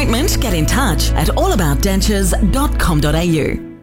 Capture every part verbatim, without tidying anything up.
appointment, get in touch at all about dentures dot com dot a u.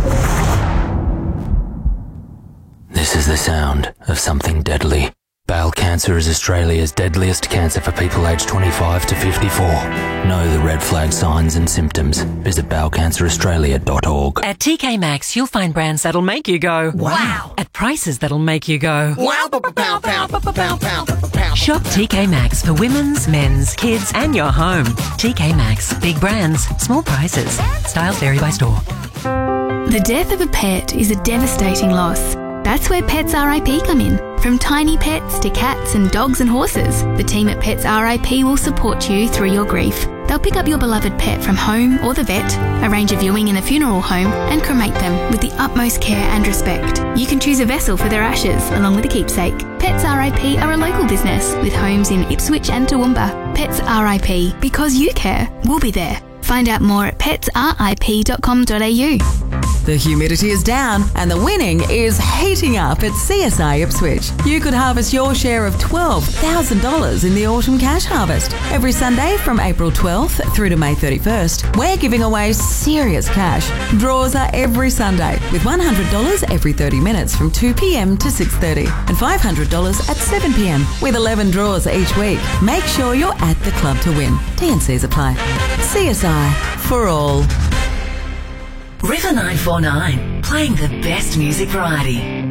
This is the sound of something deadly. Bowel cancer is Australia's deadliest cancer for people aged twenty-five to fifty-four. Know the red flag signs and symptoms. Visit bowel cancer australia dot org. At T K Maxx, you'll find brands that'll make you go, wow, at prices that'll make you go, wow, pow, pow, pow, pow, pow, pow, pow. Shop T K Maxx for women's, men's, kids and your home. T K Maxx, big brands, small prices. Styles vary by store. The death of a pet is a devastating loss. That's where Pets R I P come in. From tiny pets to cats and dogs and horses, the team at Pets R I P will support you through your grief. They'll pick up your beloved pet from home or the vet, arrange a viewing in a funeral home, and cremate them with the utmost care and respect. You can choose a vessel for their ashes, along with a keepsake. Pets R I P are a local business with homes in Ipswich and Toowoomba. Pets R I P, because you care, we'll be there. Find out more at pets r i p dot com dot a u. The humidity is down and the winning is heating up at C S I Ipswich. You could harvest your share of twelve thousand dollars in the autumn cash harvest. Every Sunday from April twelfth through to May thirty-first, we're giving away serious cash. Draws are every Sunday with one hundred dollars every thirty minutes from two p m to six thirty and five hundred dollars at seven p m with eleven draws each week. Make sure you're at the club to win. T and Cs apply. C S I for all. River nine four nine, playing the best music variety.